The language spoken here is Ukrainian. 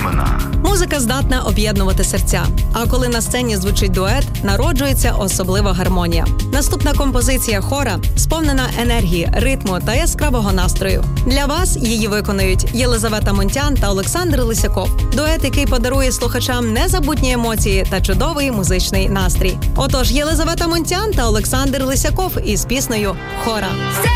новина. Музика здатна об'єднувати серця. А коли на сцені звучить дует, народжується особлива гармонія. Наступна композиція хора сповнена енергії, ритму та яскравого настрою. Для вас її виконують Єлизавета Мунтян та Олександр Лисяков. Дует, який подарує слухачам незабутні емоції та чудовий музичний настрій. Отож, Єлизавета Мунтян та Олександр Лисяков із піснею «Хора».